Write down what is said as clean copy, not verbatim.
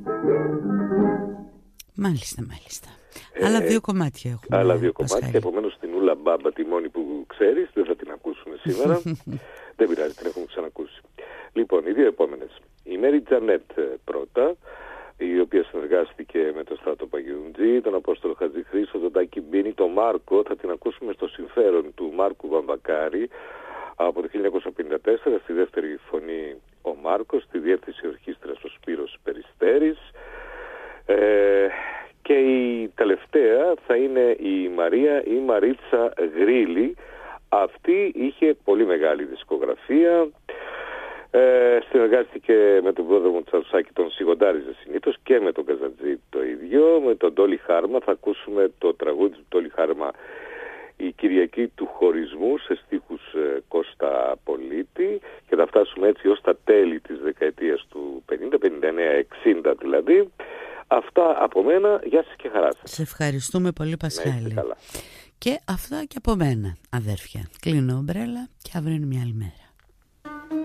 Μάλιστα. Άλλα δύο κομμάτια έχουμε. Άλλα δύο κομμάτια, επομένως την Ούλα Μπάμπα, τη μόνη που ξέρεις, δεν θα την ακούσουμε σήμερα. Δεν πειράζει, την έχουμε ξανακούσει. Λοιπόν, οι δύο επόμενες. Η Μέρι Τζανέτ πρώτα, η οποία συνεργάστηκε με τον Στράτο Παγιουντζή, τον Απόστολο Χατζηχρήστο, τον Τάκη Μπίνη, τον Μάρκο. Θα την ακούσουμε στο Συμφέρον του Μάρκου Βαμβακάρη από το 1954, στη δεύτερη φωνή ο Μάρκος, στη διεύθυνση ορχήστρας ο Σπύρος Περιστέρης. Και η τελευταία θα είναι η Μαρίτσα Γρίλη. Αυτή είχε πολύ μεγάλη δισκογραφία. Συνεργάστηκε με τον πρόδρομο Τσαρουσάκη, τον σιγοντάριζε συνήθως, και με τον Καζαντζή το ίδιο, με τον Τόλι Χάρμα. Θα ακούσουμε το τραγούδι του Τόλι Χάρμα, η Κυριακή του Χωρισμού, σε στίχους Κώστα Πολίτη, και θα φτάσουμε έτσι ως τα τέλη της δεκαετίας του 50, 59, 60 δηλαδή. Αυτά από μένα, γεια σας και χαρά σας. Σε ευχαριστούμε πολύ, Πασχάλη. Καλά. Και αυτά και από μένα, αδέρφια. Κλείνω ομπρέλα και αύριο είναι μια άλλη μέρα.